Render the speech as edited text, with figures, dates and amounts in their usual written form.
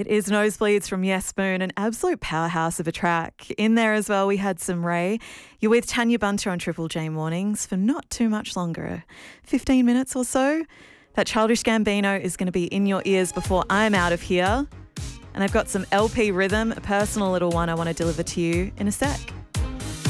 It is Nosebleeds from Yes Moon, an absolute powerhouse of a track. In there as well, we had some Ray. You're with Tanya Bunter on Triple J Mornings for not too much longer, 15 minutes or so. That Childish Gambino is going to be in your ears before I'm out of here. And I've got some LP Rhythm, a personal little one I want to deliver to you in a sec.